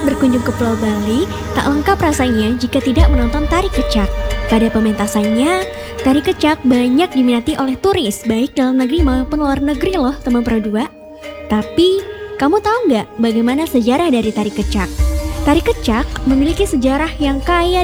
berkunjung ke Pulau Bali, tak lengkap rasanya jika tidak menonton tari kecak. Pada pementasannya, tari kecak banyak diminati oleh turis, baik dalam negeri maupun luar negeri loh teman Pro 2. Tapi, kamu tahu nggak bagaimana sejarah dari tari kecak? Tari kecak memiliki sejarah yang kaya